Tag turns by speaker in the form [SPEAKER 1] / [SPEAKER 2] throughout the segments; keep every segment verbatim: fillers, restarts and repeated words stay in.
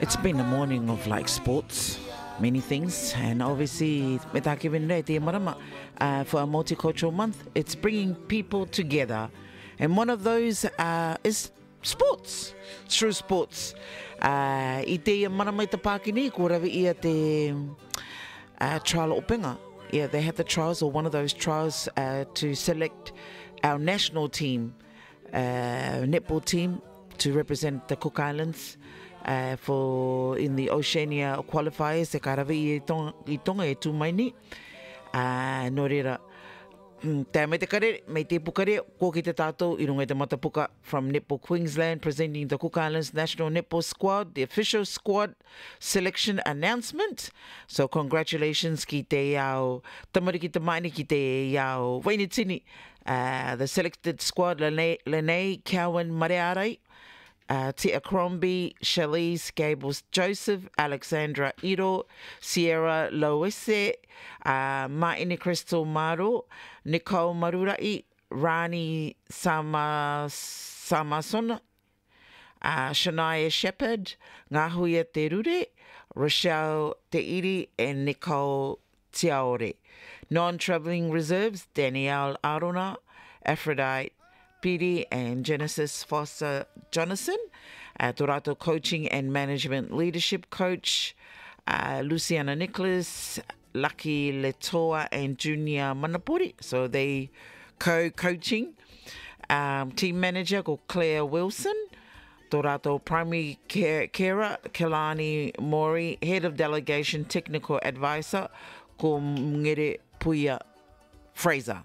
[SPEAKER 1] It's been a morning of like sports, many things, and obviously me tā kiwin rei te marama uh, for a multicultural month. It's bringing people together, and one of those uh, is sports, through sports. Uh, I te marama I te Pākini, ko rawi ia te uh, trial o Pinga. Yeah, they had the trials, or one of those trials, uh, to select our national team, uh, netball team, to represent the Cook Islands. Uh, for in the Oceania qualifiers, te karawi I tonga, I tonga e tūmaini. Uh, nō reira, tā me te kare, me te pukare, ko ki te tātou, I runga I te matapuka from Netball Queensland, presenting the Cook Islands National Netball Squad, the official squad selection announcement. So congratulations ki te iau, tamari ki te maini ki te iau, Wainitini, uh, the selected squad, Lene, Lene Cowan Marearai, Uh, Tia Crombie, Shalise, Gables Joseph, Alexandra Iro, Sierra Loese, uh, Maini Crystal Maro, Nicole Marurai, Rani Sama, Samasona, uh, Shania Shepherd, Ngahuia Te Rure, Rochelle Te Iri, and Nicole Tiaore. Non-travelling reserves, Danielle Arona, Aphrodite Piri and Genesis Foster Jonathan, uh, Torato Coaching and Management Leadership Coach, uh, Luciana Nicholas, Lucky Letoa and Junior Manapuri. So they co-coaching. Um, team manager called Claire Wilson, Torato Primary Care, Carer, Kelani Mori, Head of Delegation Technical Advisor, ko Ngere Puya Fraser.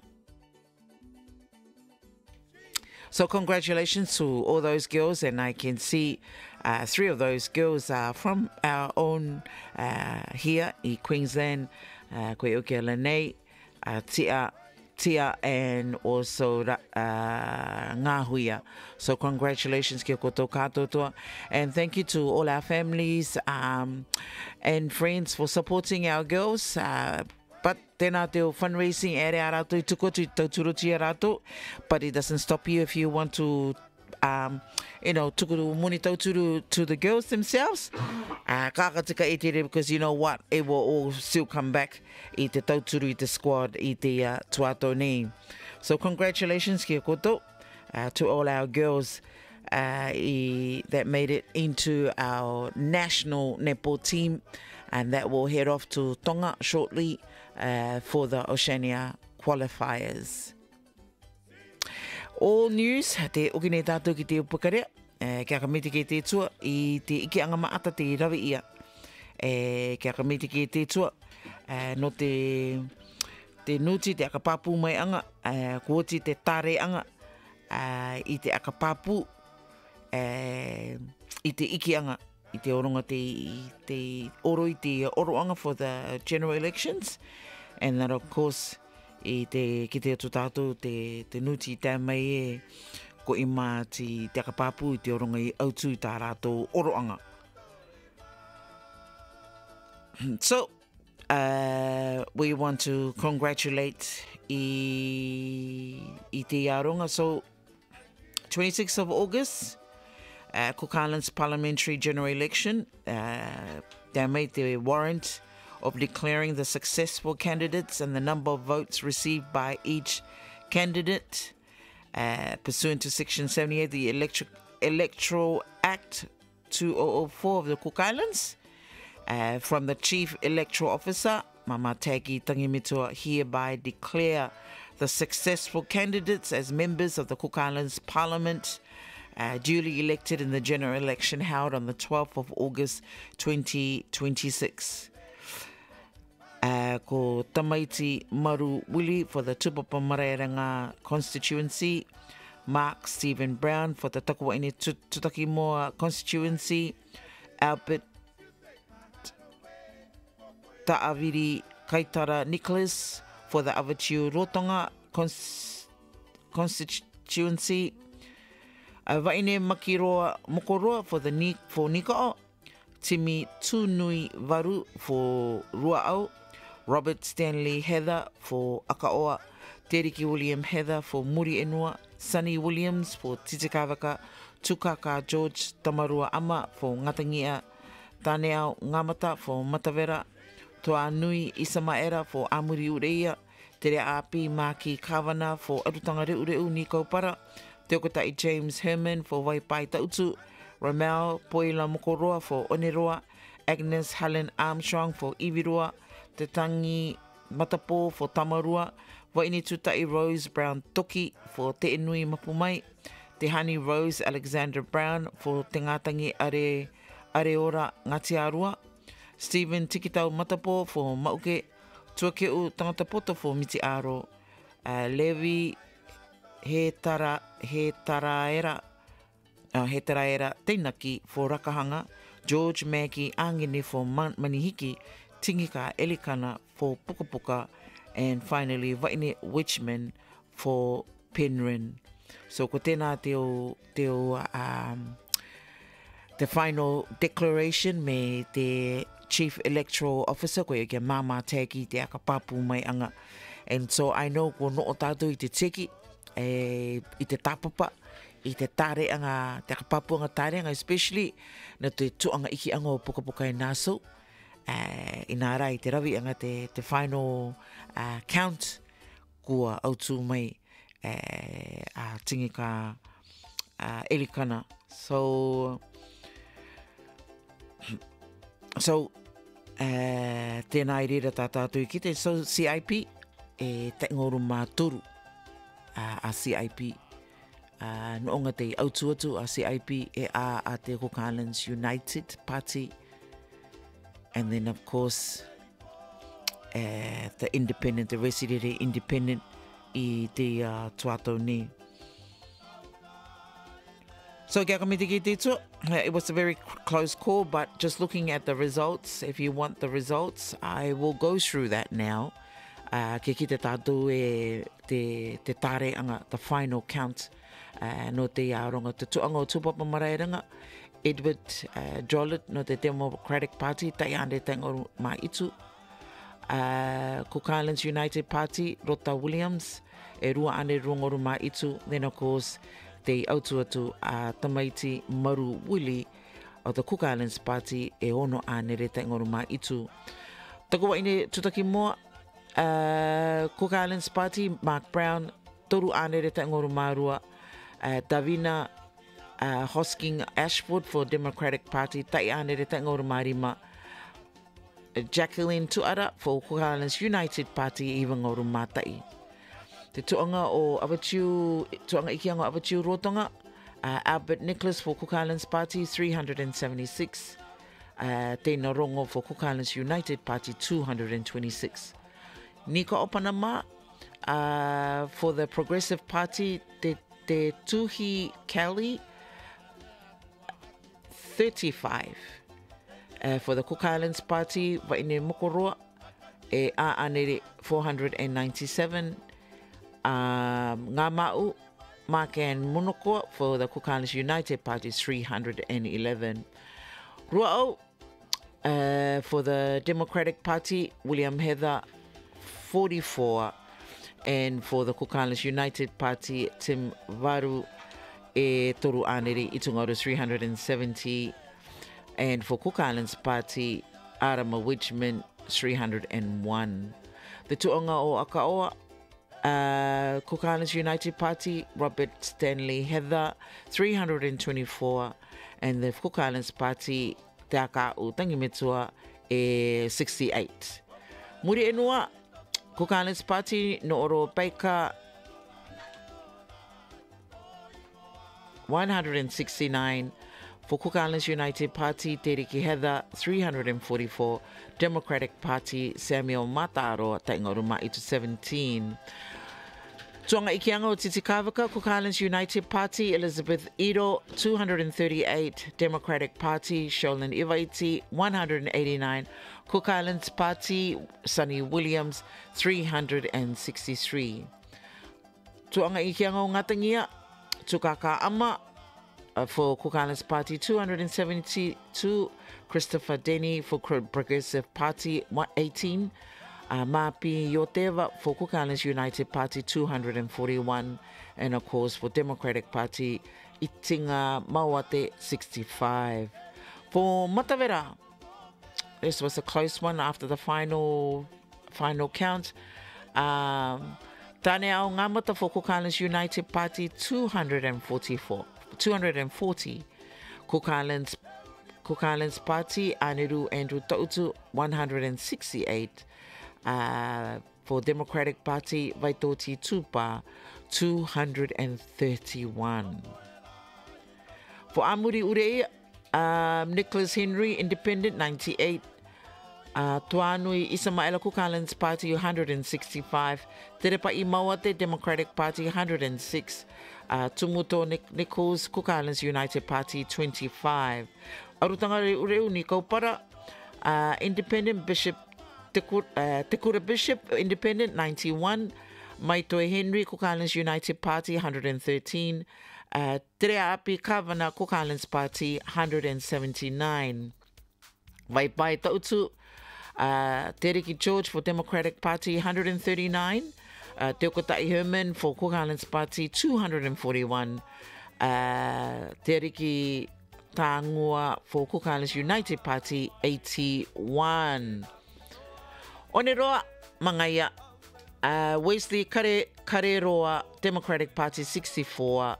[SPEAKER 1] So congratulations to all those girls, and I can see uh, three of those girls are from our own uh, here in Queensland, uh, Koe Uke Lene, uh, Tia, Tia, and also uh, Ngahuia. So congratulations kia koto katoa, and thank you to all our families um, and friends for supporting our girls. Uh, But tēnā te o fundraising ere a rātou I tuko tu tauturuti a rātou, but it doesn't stop you if you want to, um, you know, tuko muni tauturu to the girls themselves. Uh, kākatika e te re, because you know what, it will all still come back I te tauturu I te squad I te uh, tuato nei. So congratulations kia koto uh, to all our girls uh, I, that made it into our national netball team, and that will head off to Tonga shortly. Uh, for the Oceania qualifiers. All news, te oki nei tātou ki te upakarea, uh, kia ka miti ki te tua I te iki anga maata te rawi ia. Uh, kia ka miti ki te tua, uh, no te, te nuti te aka papu mai anga, uh, kuoti te tare anga, uh, I te aka papu, uh, I te iki anga, I te oronga te, te oro I te oroanga for the general elections. And then, of course, I te, ki te atu tātou, te, te nuti tā mai e, ko I mā ti te akapapu I te oronga I autu tā rātou oroanga. So, uh, we want to congratulate I, I te aronga. So, twenty-sixth of August, uh, Cook Islands Parliamentary General Election, uh, they made the warrant of declaring the successful candidates and the number of votes received by each candidate, uh, pursuant to Section seventy-eight of the Electric, Electoral Act two thousand four of the Cook Islands. Uh, from the Chief Electoral Officer, Mama Tagi Tangimitua, hereby declare the successful candidates as members of the Cook Islands Parliament, uh, duly elected in the general election held on the twelfth of August twenty twenty-six. Uh, ko Tamaiti Maru Willie for the Tupapa Maraeranga constituency, Mark Stephen Brown for the Takuaini Tutakimoa constituency, Albert Ta'aviri Kaitara Nicholas for the Avatiu Rotonga cons- constituency, uh, Vaine Makiroa Mokoroa for the Ni- for Nikao, Timi Tunui Varu for Rua'au, Robert Stanley Heather for Akaoa, Teriki William Heather for Muri Enua, Sunny Williams for Titikavaka, Tukaka George Tamarua Ama for Ngatangia, Tane au ngamata for Matavera, Toa Nui Isamaera for Amuri Ureia, Te Rea Api Maki Kawana for Arutanga Reu Reu ni Kaupara, Te Okotai James Herman for Waipai Tautu, Ramel Poila Mokoroa for Oneroa, Agnes Helen Armstrong for Ivirua, Te Tangi Matapo for Tamarua, Waini Tutai Rose Brown Toki for Te Enui Mapumai, Te Honey Rose Alexander Brown for Te Ngatangi Are Areora Ngatiarua, Stephen Tikitau Matapo for Mauke, Tuakeu Tangatapoto for Mitiaro, uh, Levi He Tara He Taraera uh, He Taraera Teinaki for Rakahanga, George Maggie Angine for Man Manihiki, Tingika Elikana for Pukapuka, and finally Vaine Witchman for Penryn. So ko tēnā te o, te o um, the final declaration me te Chief Electoral Officer ko e ke mama teki te akapapu mai anga. And so I know ko no o tātou i te teki, e, i te tapapa, i te tare anga, te akapapu anga tare anga, especially na te tuanga iki anga o pukapuka e Naso. Uh, I nā rai te rawi anga te, te final uh, count kua autu mai uh, uh, tingika uh, Elikana. So, so uh, tēnā i rira tā tātou i kite. So C I P e te ngoru mā turu uh, a C I P. Uh, no onga te autu atu a C I P e a a te Cook Islands United Party. And then, of course, uh, the independent, the resident independent i te uh, tuato ni. So, kia kamiti ki te tua. It was a very close call, but just looking at the results, if you want the results, I will go through that now. Uh, ke ki te tātou e te, te tare anga, the final count, uh, no te aronga, te tuanga o tupapa maraeranga. Edward uh, Jollett no te Democratic Party, tai ande tango ma itu. Uh, Cook Islands United Party, Rota Williams, e rua ane rongoru ma itu. Then of course, te autu atu a uh, Tamaiti Maru Willie of the Cook Islands Party, e ono ane re tangoru ma itu. Tako wa ine tutaki moa, uh, Cook Islands Party, Mark Brown, toru ane re tangoru ma rua, uh, Davina Uh, Hosking Ashford for Democratic Party, tai ane re tango marima. Uh, Jacqueline Tuara for Cook Islands United Party, even o rumatai. Te tuanga o Awatiu, tuanga ikianga o Awatiu Rotonga, uh, Albert Nicholas for Cook Islands Party, three hundred seventy-six. Uh, Te Norongo for Cook Islands United Party, two hundred twenty-six. Nika Opanama uh, for the Progressive Party, Te, te Tuhi Kelly, thirty-five. Uh, for the Cook Islands Party, Waine Mokoroa, e a anere four hundred ninety-seven. Um, Ngā Mau, Makan Monokoa for the Cook Islands United Party, three hundred eleven. Rua'au, uh, for the Democratic Party, William Heather, forty-four. And for the Cook Islands United Party, Tim Varu, e toru anere itungaru three hundred seventy. And for Cook Islands Party, Arama Witchman, three hundred one. The tuonga o Akaoa, uh, Cook Islands United Party, Robert Stanley Heather, three hundred twenty-four. And the Cook Islands Party, Te Akau Tangimetua, e sixty-eight. Muri enua, Cook Islands Party, no oro paika, one hundred sixty-nine. For Cook Islands United Party, Teriki Heather, three hundred forty-four. Democratic Party, Samuel Mataro, Taingoruma, itu seventeen. Tuanga Ikianga o Titikavaka, Cook Islands United Party, Elizabeth Ido, two hundred thirty-eight. Democratic Party, Sholin Ivaiti, one hundred eighty-nine. Cook Islands Party, Sonny Williams, three hundred sixty-three. Tuanga Ikianga o Ngatangia, Tukaka Ama, Uh, for Cook Islands Party, two hundred seventy-two. Christopher Denny for Progressive Party, eighteen. Uh, Mapi Yoteva for Cook Islands United Party, two hundred forty-one. And of course for Democratic Party, Itinga Mawate, sixty-five. For Matavera, This was a close one after the final final count. Um, Tane au ngamata for Cook Islands United Party two hundred forty-four, two hundred forty. Cook Islands Cook Islands Party Aniru Andrew Tautu one hundred sixty-eight. Uh, for Democratic Party Vaitoti Tupa two hundred thirty-one. For Amuri Urei, um, Nicholas Henry Independent ninety-eight. Uh, Tuanui Isamaela Cook Islands Party one hundred sixty-five. Terepa Imawate Democratic Party one hundred six. Uh, Tumuto Nichols Cook Islands United Party twenty-five. Arutangare Ureu Niko Para uh, Independent Bishop Tekura, uh, Tekura Bishop Independent ninety-one. Maitoi Henry Cook Islands United Party one hundred thirteen. Uh, Treapi Kavana Cook Islands Party one hundred seventy-nine. Vaipai Tautu uh, Tereki George for Democratic Party one hundred thirty-nine. Uh, Teokotai Herman for Cook Islands Party two hundred forty-one. Uh, Tereki Tangua for Cook Islands United Party eighty-one. Oneroa Mangaya uh, Wesley Kare Kareroa Democratic Party sixty-four.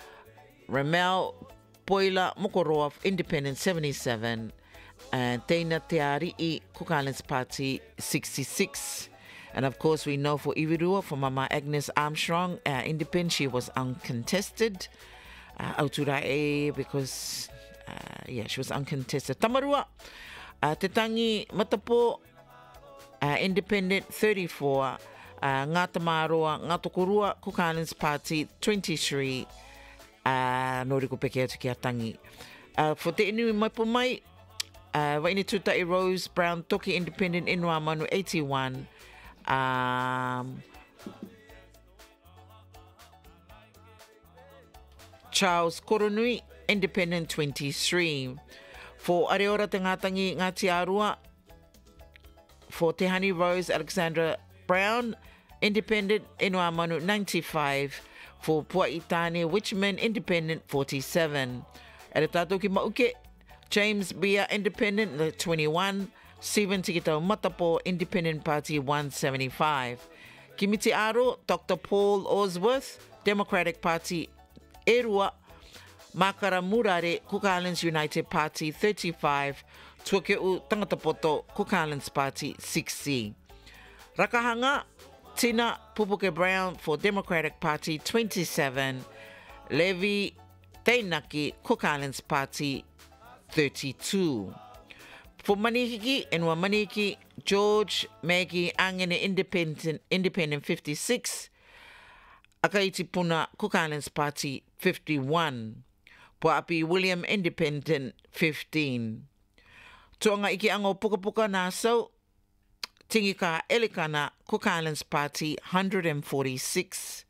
[SPEAKER 1] Ramel Poila Mokoroa Independent seventy-seven. And Teina Teari'i Cook Islands Party sixty-six. And of course, we know for Ivirua, for Mama Agnes Armstrong, uh, independent, she was uncontested. Uh, Auturae, because, uh, yeah, she was uncontested. Tamarua, uh, Te Tangi Matapo, uh, independent thirty-four. Uh, Ngātamaroa, Ngātokorua, Cook Islands Party twenty-three. Uh, Noriko Peke atu kia tangi. Uh, for Te Inui Maipo Mai, uh, Waini Tutai Rose Brown Toki Independent Inua Manu eighty-one. Um, Charles Koronui Independent twenty-three. For Areora Te Ngātangi Ngāti Arua, for Te Honey Rose Alexandra Brown Independent Inua Manu ninety-five. For Puaitane Witchman Independent forty-seven. At Tatoki Mauke, James Bia Independent twenty-one. Stephen Tikitau Matapo Independent Party one seventy-five. Kimiti Aro, Doctor Paul Osworth Democratic Party Erua. Makara Murare Cook Islands United Party thirty-five. Tuakeu Tangatapoto Cook Islands Party sixty. Rakahanga Tina Pupuke Brown for Democratic Party twenty-seven. Levi Teinaki Cook Islands Party thirty-two. For Manihiki and Wamaniki, George Maggie Angene Independent Independent fifty-six. Akaiti Puna Cook Islands Party fifty-one. Puapi William Independent fifteen. Tuanga Iki Ango Puka Puka Naso Tingika Elikana Cook Islands Party one hundred forty-six.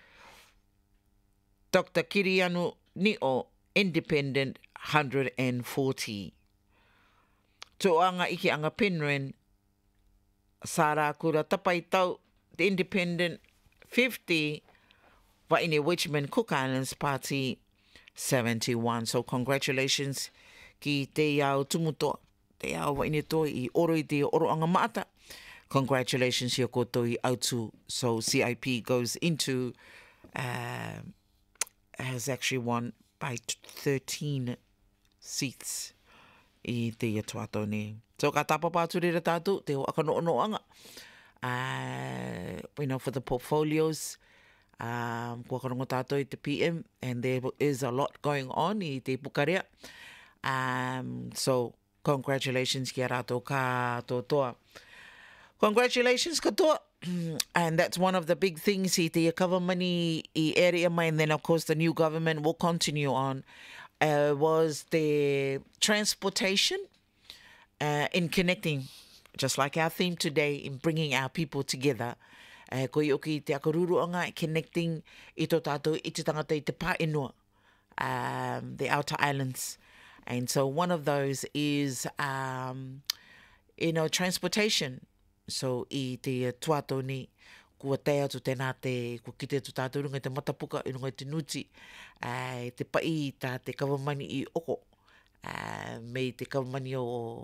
[SPEAKER 1] Doctor Kirianu Ni'o Independent one hundred forty. Tuanga Iki Anga Pinrin Sara Kura Tapaitau the Independent fifty. Waini Witchman Cook Islands Party seventy-one. So congratulations ki te iau tumutoa. Te iau waini toi I oro I te oro anga maata. Congratulations, Yokotoi Autu. So C I P goes into, uh, has actually won by thirteen seats I te atuato ne. So ka tapa pātu rira tātu, te ho aka no no anga. Uh, you know, for the portfolios, um, kua karongo tātou I te P M, and there is a lot going on I te pukarea. Um, so congratulations ki a rātou ka toa. Congratulations katoa. And that's one of the big things I te kawamani I area mai, and then of course the new government will continue on, uh, was the transportation uh, in connecting, just like our theme today, in bringing our people together. Uh, ko I oki te akaruruanga, connecting I tō tātou I te tangata I te pāinua, um, the outer islands. And so one of those is, um, you know, transportation. So I te tuato ni, kua te atu tēnā te, kua kite tu tātou runga te matapuka, I runga te nuti, uh, te pai tā te kawamani I oko, uh, me te kawamani o,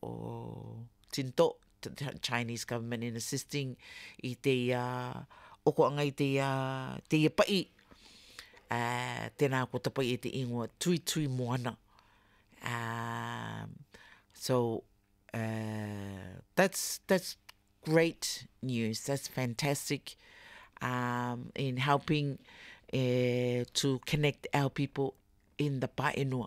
[SPEAKER 1] o tinto, the Chinese government in assisting i te uh, oko anga i te, uh, te ia pai. Uh, tēnā ko tapai i te ingoa tui tui moana. Um, so uh, that's that's great news. That's fantastic um, in helping uh, to connect our people in the paenua.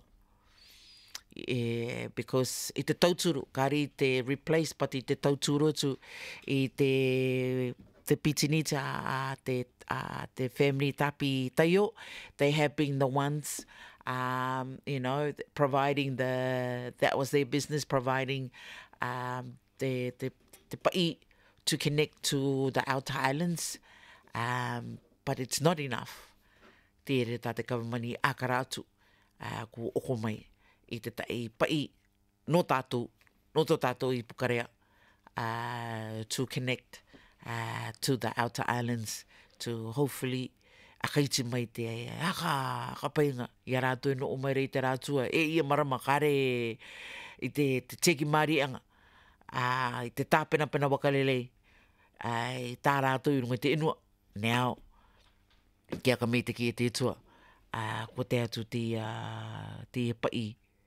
[SPEAKER 1] Uh, because i te tauturu, kari te replace, but i te tauturu tu i te te pitinita a te, a te family tapi taio, they have been the ones, um, you know, providing the, that was their business, providing um, the, the, the pai to connect to the outer islands, um, but it's not enough. Tere tā te kawamani akaratu, uh, ko oko mai i te tai pai no tātou, no tō tātou i Pukarea, uh, to connect uh, to the outer islands, to hopefully akaiti mai te aka kapainga i a rātou no o mai rei te rātua e ia marama kare i te, te teki marianga uh, i te tāpena pena wakalelei uh, i tā rātou i runga te inua now kia ka me te ki e te tua uh, ko te atu te, uh, te pai.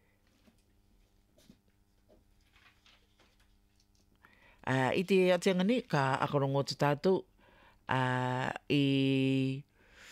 [SPEAKER 1] Uh, I te atenga ni, ka akarongo te tātou, uh, i,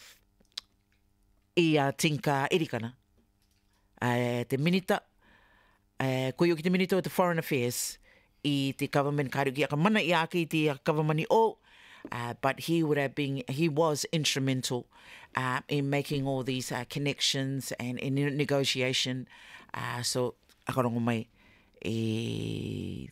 [SPEAKER 1] i a tinka erikana. Uh, te minita, uh, koe ki te minita o te Foreign Affairs, i te government kāru ki aka mana i ake i te government o, uh, but he would have been, he was instrumental uh, in making all these uh, connections and in negotiation. Uh, so, akarongo mai, e...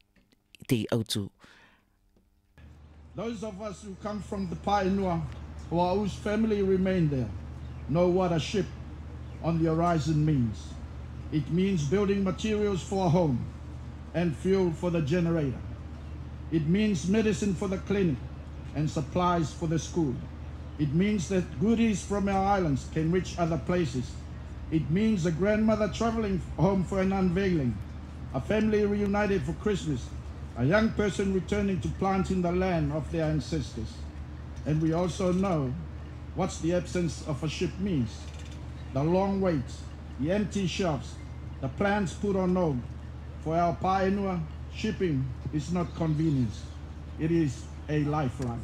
[SPEAKER 2] Those of us who come from the Paenua, or whose family remain there, know what a ship on the horizon means. It means building materials for a home and fuel for the generator. It means medicine for the clinic and supplies for the school. It means that goodies from our islands can reach other places. It means a grandmother traveling home for an unveiling, a family reunited for Christmas, a young person returning to plant in the land of their ancestors. And we also know what the absence of a ship means. The long waits, the empty shelves, the plans put on hold. For our Paenua, shipping is not convenience. It is a lifeline.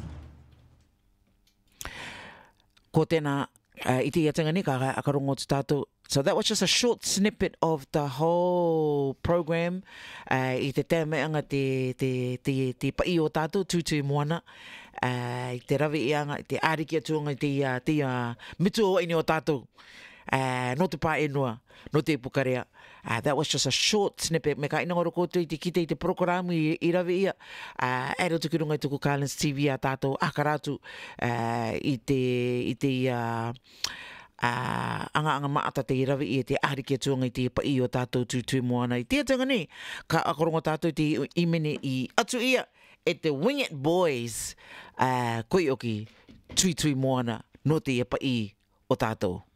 [SPEAKER 1] Ko tēnā, uh, i te atenga ni, ka akarongo te tātou. So that was just a short snippet of the whole program. Uh, I te tēmeanga te, te, te, te pai o tātou, tūtui moana. Uh, I te rawi ianga, i te āriki atuanga, i te, uh, te uh, mitu o ini o tātou. Uh, no te Paenua, no te Pukarea. Uh, that was just a short snippet. Me ka ina ngoro koutou i te kite i te programa i, i rawi ia. Uh, e roto ki runga i tuku Carlins T V a tātou akaratu uh, i te... I te uh, Uh, anga anga maata te irawi i te ahariki atuanga i te pai o tātou tūtui moana. I te atanga ni, ka akorongo tātou te imene i atu ia e te Wing It Boys uh, koi oki tui tui moana no te pai o tātou.